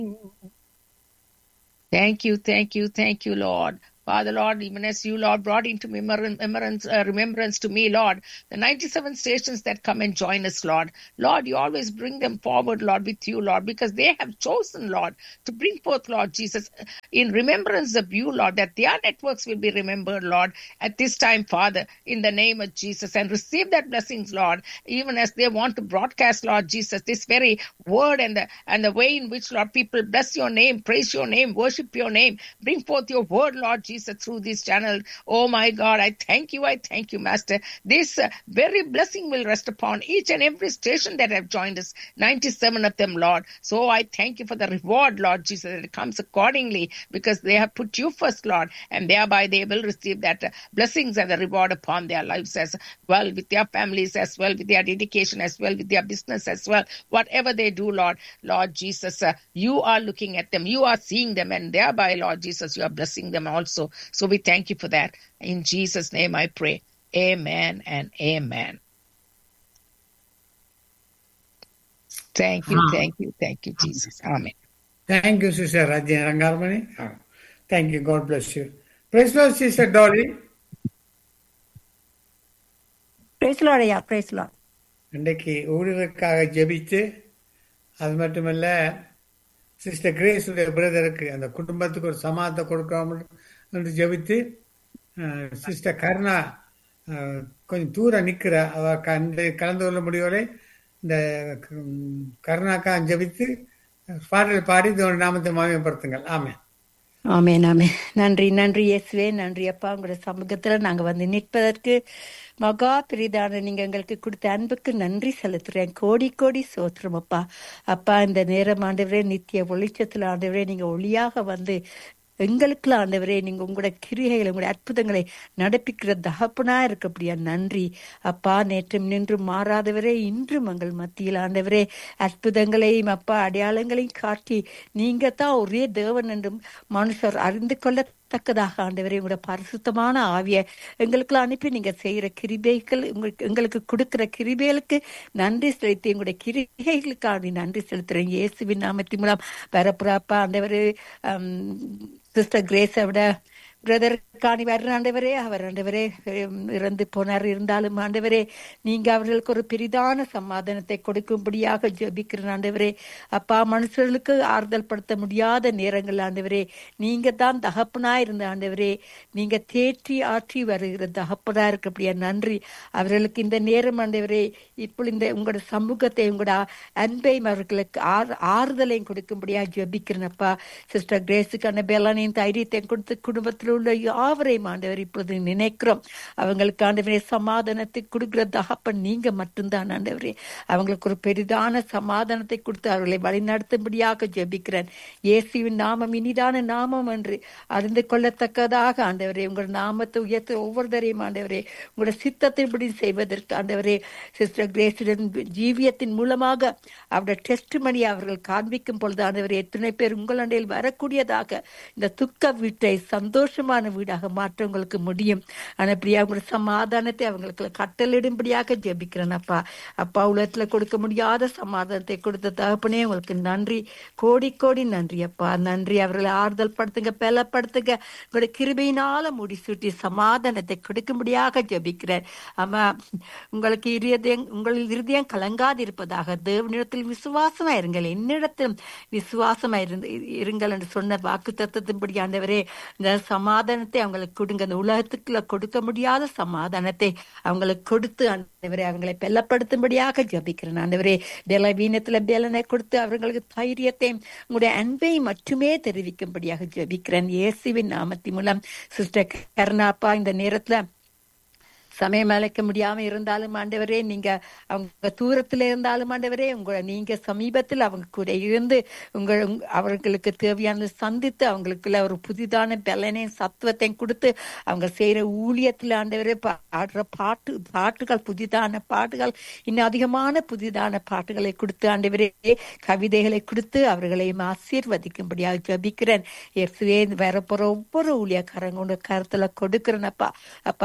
Thank you, Lord. Father, Lord, even as you, Lord, brought into remembrance to me, Lord, the 97 stations that come and join us, Lord. Lord, you always bring them forward, Lord, with you, Lord, because they have chosen, Lord, to bring forth, Lord Jesus, in remembrance of you, Lord, that their networks will be remembered, Lord, at this time, Father, in the name of Jesus, and receive that blessings, Lord, even as they want to broadcast, Lord Jesus, this very word and the way in which, Lord, people bless your name, praise your name, worship your name, bring forth your word, Lord Jesus, through this channel. Oh my God, I thank you, Master. This very blessing will rest upon each and every station that have joined us, 97 of them, Lord. So I thank you for the reward, Lord Jesus, that it comes accordingly because they have put you first, Lord, and thereby they will receive that blessings and the reward upon their lives as well, with their families as well, with their dedication as well, with their business as well. Whatever they do, Lord Jesus, you are looking at them, you are seeing them, and thereby, Lord Jesus, you are blessing them also. So we thank you for that. In Jesus' name I pray. Amen and amen. Thank you, Jesus. Amen. Thank you, Sister Rajin Rangarmani. Thank you. God bless you. Praise Lord, Sister Dolly. Praise Lord, yeah, praise Lord. இன்றைக்கு ஊழியருக்காக ஜெபித்து அது மட்டுமல்ல sister கிரேஸுடைய பிரதருக்கு அந்த குடும்பத்துக்கு ஒரு சமாதத்தை கொடுக்காமல் என்று ஜெபித்து சிஸ்டர் கருணா கொஞ்சம் தூரம் நிற்கிற அவர் கலந்து கொள்ள முடியவில்லை. இந்த கருணாக்கா ஜெபித்து பாடல் பாடி இதோட நாமத்தை மகிமைப்படுத்துங்கள். ஆமென். ஆமென் ஆமென். நன்றி நன்றி இயேசுவே, நன்றி அப்பா. உங்களோட சமூகத்துல நாங்க வந்து நிற்பதற்கு மகா பெரிதான நீங்க எங்களுக்கு கொடுத்த அன்புக்கு நன்றி செலுத்துறேன். கோடி கோடி சோத்திரம் அப்பா. அப்பா, இந்த நேரம் ஆண்டவரே, நித்திய வெளிச்சத்துல ஆண்டவரே, நீங்க ஒளியாக வந்து எங்களுக்குள்ள ஆண்டவரே, நீங்க உங்களோட கிரியைகளை, உங்களுடைய அற்புதங்களை நடப்பிக்கிற தகப்பனா இருக்கப்படியா நன்றி அப்பா. நேற்றும் நின்றும் மாறாதவரே, இன்றும் எங்கள் மத்தியில் ஆண்டவரே அற்புதங்களையும் அப்பா அடையாளங்களையும் காட்டி நீங்க தான் ஒரே தேவன் என்றும் மனுஷர் அறிந்து கொள்ளத்தக்கதாக ஆண்டவரே உங்களோட பரிசுத்தமான ஆவிய எங்களுக்குள்ள அனுப்பி நீங்க செய்யற கிருபைகள், எங்களுக்கு கொடுக்கிற கிருபைகளுக்கு நன்றி செலுத்தி உங்களுடைய கிரிகைகளுக்காக நன்றி செலுத்துறேன். இயேசுவின் நாமத்தின் மூலம் வரப்புறாப்பா ஆண்டவரே, சிஸ்டர் கிரேஸை விட பிரதர் காணி வர்ற ஆண்டவரே, அவர் ஆண்டவரே இறந்து போனார். இருந்தாலும் ஆண்டவரே, நீங்க அவர்களுக்கு ஒரு பெரிதான சமாதானத்தை கொடுக்கும்படியாக ஜெபிக்கிற ஆண்டவரே அப்பா. மனுஷர்களுக்கு ஆறுதல் படுத்த முடியாத நேரங்கள் ஆண்டவரே, நீங்க தான் தகப்பனா இருந்த ஆண்டவரே, நீங்க தேற்றி ஆற்றி வருகிற தகப்பனா இருக்கப்படியா நன்றி. அவர்களுக்கு இந்த நேரம் ஆண்டவரே இப்போ இந்த உங்களோட சமூகத்தை, உங்களோட அன்பையும் அவர்களுக்கு ஆறுதலையும் கொடுக்கும்படியா ஜெபிக்கிறேன்ப்பா. சிஸ்டர் கிரேஸுக்கான பேலானையும் தைரியத்தையும் கொடுத்து குடும்பத்தில் உள்ள யாவரையும் ஆண்டவர் இப்பொழுது நினைக்கிறோம். அவங்களுக்கு ஆண்டவரே சமாதானத்தை கொடுக்கிற தகப்பன் நீங்க மட்டும்தான் ஆண்டவரே. அவங்களுக்கு ஒரு பெரிதான சமாதானத்தை கொடுத்து அவர்களை வழிநடத்தும்படியாக ஜெபிக்கிறேன். இயேசுவின் நாமம் இனிதான நாமம் என்று அறிந்து கொள்ளத்தக்கதாக ஆண்டவரே, உங்கள் நாமத்தை உயர்த்த ஒவ்வொருத்தரையும் ஆண்டவரே உங்களோட சித்தத்தின்படி செய்வதற்கு ஆண்டவரே சிஸ்டர் கிரேஸுடன் ஜீவியத்தின் மூலமாக அவருடைய டெஸ்ட் மணி அவர்கள் காண்பிக்கும் பொழுது ஆண்டவரே, எத்தனை பேர் உங்கள் அண்டையில் வரக்கூடியதாக இந்த துக்க வீட்டை சந்தோஷமான வீடாக மாற்ற உங்களுக்கு முடியும். ஆனா இப்படியா உங்களோட சமாதானத்தை அவங்களுக்கு கட்டளிடும்படியாக ஜெபிக்கிறேன் அப்பா. அப்பா, உலகத்துல கொடுக்க முடியாத சமாதானத்தை கொடுத்த தகப்பனே உங்களுக்கு நன்றி, கோடி கோடி நன்றி அப்பா. நன்றி. அவர்களை ஆறுதல் படுத்துங்க, பலப்படுத்துங்க. உங்களோட கிருபையினால முடிசூட்டி சமாதானத்தை கொடுக்கும்படியாக ஜெபிக்கிறேன். ஆமா, உங்களுக்கு உங்கள் இருதயம் கலங்காது இருப்பதாக தேவனிடத்தில் விசுவாசமா இருங்கள், என்னிடத்திலும் விசுவாசமா இருங்கள் என்று சொன்ன வாக்கு தத்துவத்தின்படி ஆண்டவரே இந்த சமாதானத்தை அவங்களுக்கு கொடுங்க. அந்த உலகத்துக்குள்ள கொடுக்க முடியாத சமாதானத்தை அவங்களுக்கு கொடுத்து ஆண்டவரே அவங்களை பெல்லப்படுத்தும்படியாக ஜபிக்கிறேன். ஆண்டவரே, பலவீனத்துல பலனை கொடுத்து அவர்களுக்கு தைரியத்தையும் உங்களுடைய அன்பை மட்டுமே தெரிவிக்கும்படியாக ஜபிக்கிறேன். இயேசுவின் நாமத்தின் மூலம் சிஸ்டர் கருணாப்பா இந்த நேரத்துல சமயம் அழைக்க முடியாம இருந்தாலும் ஆண்டவரே, நீங்க அவங்க தூரத்துல இருந்தாலும் ஆண்டவரே நீங்க சமீபத்தில் அவங்க கூட இருந்து அவர்களுக்கு தேவையான சந்தித்து அவங்களுக்குள்ள ஒரு புதிதான பலனையும் சத்துவத்தையும் கொடுத்து அவங்க செய்யற ஊழியத்துல ஆண்டவரே பாடுற பாட்டுகள் புதிதான பாட்டுகள், இன்னும் அதிகமான புதிதான பாட்டுகளை கொடுத்து ஆண்டவரே கவிதைகளை கொடுத்து அவர்களையும் ஆசீர்வதிக்கும்படியாக ஜபிக்கிறேன். வரப்போற ஒவ்வொரு ஊழியக்காரங்க கருத்துல கொடுக்கிறேன் அப்பா. அப்பா,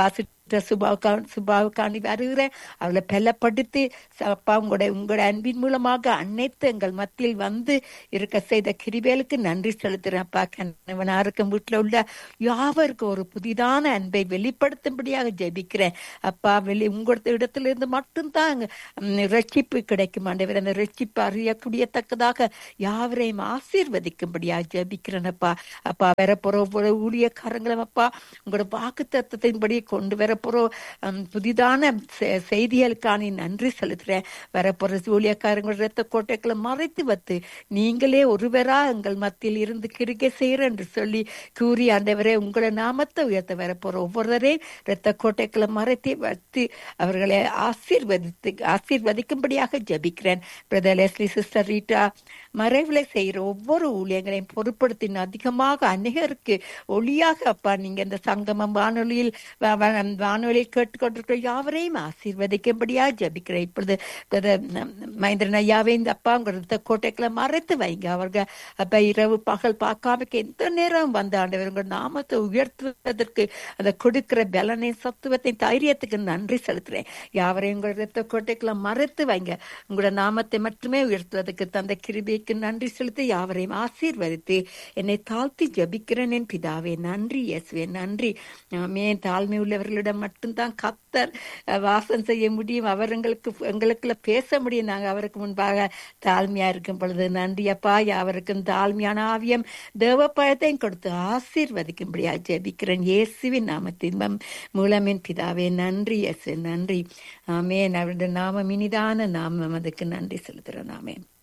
சுபாவுக்காண்டி வருகிறேன். அவளை பலப்படுத்தி அப்பா உங்களோட அன்பின் மூலமாக அனைத்து எங்கள் மத்தியில் வந்து இருக்க செய்த கிருபைகளுக்கு நன்றி செலுத்துறேன். அப்பா கணவனாருக்கும் வீட்டுல உள்ள யாவருக்கும் ஒரு புதிதான அன்பை வெளிப்படுத்தும்படியாக ஜெபிக்கிறேன். அப்பா உங்களோட இடத்துல இருந்து மட்டும்தான் ரட்சிப்பு கிடைக்கும் ஆண்டவர். அந்த ரட்சிப்பு அறியக்கூடியத்தக்கதாக யாவரையும் ஆசீர்வதிக்கும்படியாக ஜெபிக்கிறேன். அப்பா வரப்போற ஊழியக்காரங்களும் அப்பா உங்களோட வாக்கு தத்துவத்தின்படி கொண்டு வரப்போற புதிதான செய்திகளுக்கான நன்றி செலுத்துறேன். வரப்போற ஊழியக்காரங்களோட ரத்த கோட்டைகளை மறைத்து வைத்து நீங்களே ஒருவரா எங்கள் மத்தியில் இருந்து கிருகை செய்யற என்று சொல்லி கூறி ஆண்டவரே உங்களோட நாமத்தை உயர்த்த வரப்போற ஒவ்வொருவரையும் ரத்த கோட்டைகளை மறைத்து வைத்து அவர்களை ஆசீர்வதிக்கும்படியாக ஜபிக்கிறேன். பிரதர் லெஸ்லி, சிஸ்டர் ரீட்டா மறைவுல செய்யற ஒவ்வொரு ஊழியங்களையும் பொருட்படுத்தின அதிகமாக அநேகருக்கு ஒளியாக அப்பா நீங்க இந்த சங்கமம் வானொலியில் கேட்டுக்கொண்டிருக்கிற யாவரையும் ஆசீர்வதிக்கும்படியாக ஜபிக்கிறேன். இப்பொழுது மகேந்திரன் ஐயாவே இந்த அப்பா உங்க கோட்டைகளை மறைத்து வைங்க. அவர்கள் அப்ப இரவு பகல் பார்க்காம எந்த நேரம் வந்த ஆண்டவர் உங்க நாமத்தை உயர்த்துவதற்கு அதை கொடுக்கிற பலனை சத்துவத்தை தைரியத்துக்கு நன்றி செலுத்துறேன். யாவரையும் உங்களோட கோட்டைகளை மறைத்து வைங்க. உங்களோட நாமத்தை மட்டுமே உயர்த்துவதற்கு தந்த கிருபைக்கு நன்றி செலுத்தி யாவரையும் ஆசீர்வதித்து என்னை தாழ்த்தி ஜபிக்கிறேன் என் பிதாவே. நன்றி இயேசுவே, நன்றி. ஆமே. தாழ்மை உள்ளவர்களிடம் மட்டும்தான் கர்த்தர் வாசம் செய்ய முடியும். அவர் எங்களுக்குள்ள பேச முடியும். நாங்கள் அவருக்கு முன்பாக தாழ்மையா இருக்கும் பொழுது நன்றி அப்பா. யாவருக்கும் தாழ்மையான ஆவியம் தேவ பயத்தையும் கொடுத்து ஆசீர்வதிக்கும்படியா ஜெபிக்கிறேன் இயேசுவின் நாமத்தின் மூலமின் பிதாவே. நன்றி இயேசு, நன்றி. ஆமென். அவருடைய நாமம் இனிதான நாமம், அதுக்கு நன்றி செலுத்துறேன். ஆமென்.